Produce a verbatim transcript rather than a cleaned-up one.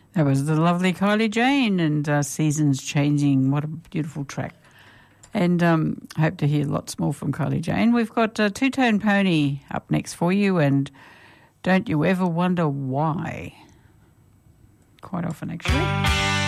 That was the lovely Kylie Jane and uh, Seasons Changing. What a beautiful track. And um, hope to hear lots more from Kylie Jane. We've got uh, Two Tone Pony up next for you, and Don't You Ever Wonder Why. Quite often, actually.